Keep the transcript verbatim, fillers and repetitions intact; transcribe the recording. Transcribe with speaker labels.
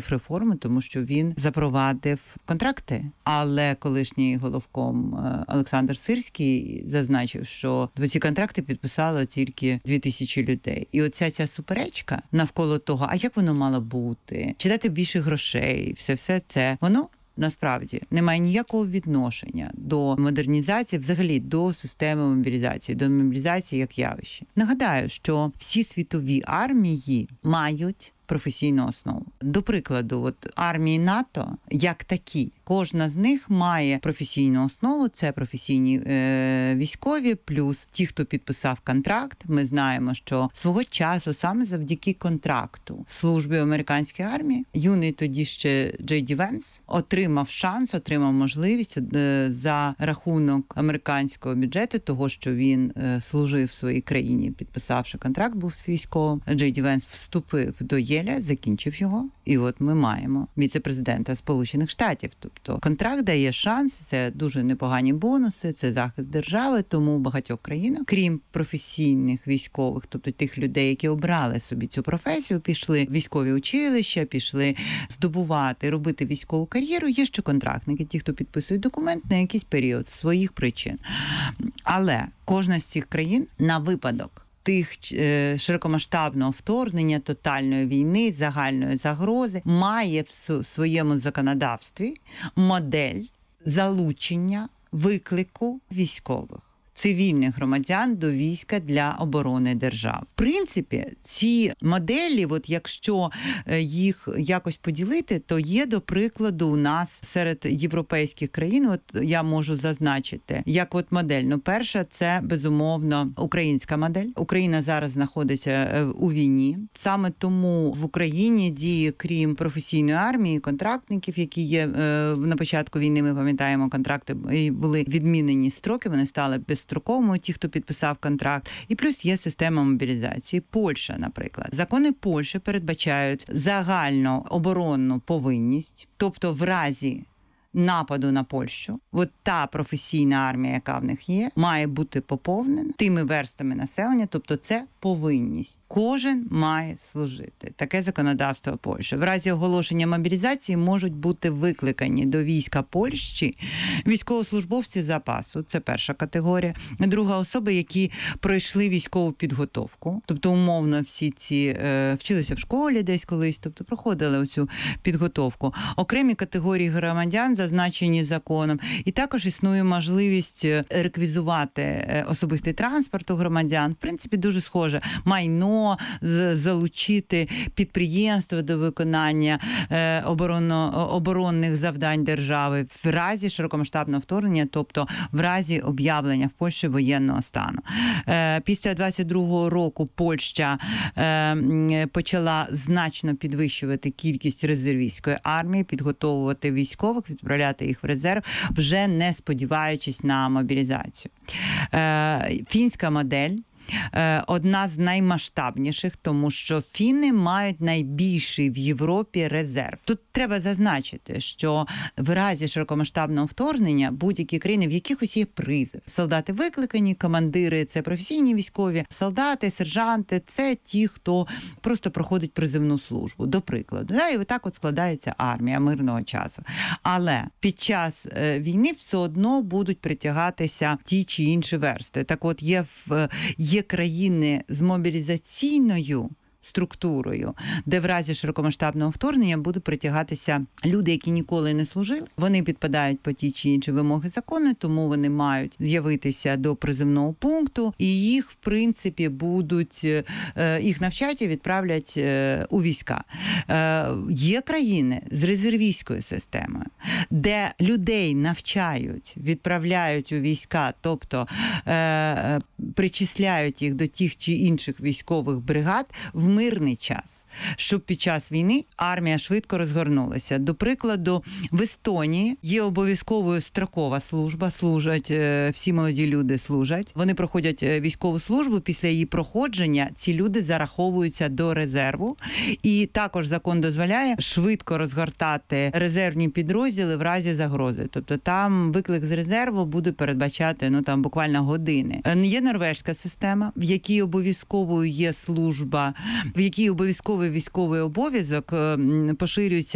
Speaker 1: реформи, тому що він запровадив контракти. Але колишній головком Олександр Сирський зазначив, що ці контракти підписало тільки дві тисячі людей. І оця ця суперечка навколо того, а як воно мало бути, чи дати більше грошей, все-все це, воно насправді не має ніякого відношення до модернізації, взагалі до системи мобілізації, до мобілізації як явище. Нагадаю, що всі світові армії мають професійну основу. До прикладу, от армії НАТО, як такі, кожна з них має професійну основу, це професійні е, військові, плюс ті, хто підписав контракт. Ми знаємо, що свого часу саме завдяки контракту служби американської армії, юний тоді ще Джей Ді Венс отримав шанс, отримав можливість е, за рахунок американського бюджету, того, що він е, служив в своїй країні, підписавши контракт, був військовим. Джей Ді Венс вступив до Єлі, закінчив його, і от ми маємо віце-президента Сполучених Штатів. Тобто контракт дає шанс, це дуже непогані бонуси, це захист держави, тому в багатьох країнах, крім професійних військових, тобто тих людей, які обрали собі цю професію, пішли в військові училища, пішли здобувати, робити військову кар'єру, є ще контрактники, ті, хто підписують документ на якийсь період з своїх причин. Але кожна з цих країн на випадок тих широкомасштабного вторгнення, тотальної війни, загальної загрози, має в своєму законодавстві модель залучення, виклику військових, цивільних громадян до війська для оборони держав. В принципі, ці моделі, от якщо їх якось поділити, то є, до прикладу, у нас серед європейських країн, от я можу зазначити, як от модель. Ну, перша, це, безумовно, українська модель. Україна зараз знаходиться у війні. Саме тому в Україні діє, крім професійної армії, контрактників, які є на початку війни, ми пам'ятаємо, контракти були відмінені строки, вони стали без строковому, ті, хто підписав контракт. І плюс є система мобілізації. Польща, наприклад. Закони Польщі передбачають загальну оборонну повинність, тобто в разі нападу на Польщу, от та професійна армія, яка в них є, має бути поповнена тими верстами населення, тобто це повинність. Кожен має служити. Таке законодавство Польщі. В разі оголошення мобілізації можуть бути викликані до війська Польщі військовослужбовці запасу, це перша категорія. Друга особа, які пройшли військову підготовку, тобто умовно всі ці е, вчилися в школі десь колись, тобто проходили оцю підготовку. Окремі категорії громадян зазначені законом. І також існує можливість реквізувати особистий транспорт у громадян. В принципі, дуже схоже. Майно, залучити підприємства до виконання оборонно, оборонних завдань держави в разі широкомасштабного вторгнення, тобто в разі об'явлення в Польщі воєнного стану. Після двадцять другого року Польща почала значно підвищувати кількість резервістської армії, підготовувати військових, відправляти їх в резерв, вже не сподіваючись на мобілізацію. Фінська модель одна з наймасштабніших, тому що фіни мають найбільший в Європі резерв. Тут треба зазначити, що в разі широкомасштабного вторгнення будь-які країни, в якихось є призив. Солдати викликані, командири – це професійні військові, солдати, сержанти – це ті, хто просто проходить призивну службу, до прикладу. І отак от складається армія мирного часу. Але під час війни все одно будуть притягатися ті чи інші верстви. Так от є в є країни з мобілізаційною структурою, де в разі широкомасштабного вторгнення будуть притягатися люди, які ніколи не служили. Вони підпадають по ті чи інші вимоги закону, тому вони мають з'явитися до призивного пункту, і їх, в принципі, будуть, їх навчать і відправлять у війська. Є країни з резервістською системою, де людей навчають, відправляють у війська, тобто причисляють їх до тих чи інших військових бригад в мирний час, щоб під час війни армія швидко розгорнулася. До прикладу, в Естонії є обов'язковою строкова служба, служать, всі молоді люди служать. Вони проходять військову службу, після її проходження ці люди зараховуються до резерву. І також закон дозволяє швидко розгортати резервні підрозділи в разі загрози. Тобто там виклик з резерву буде передбачати, ну там буквально години. Є норвежська система, в якій обов'язковою є служба, в якій обов'язковий військовий обов'язок поширюється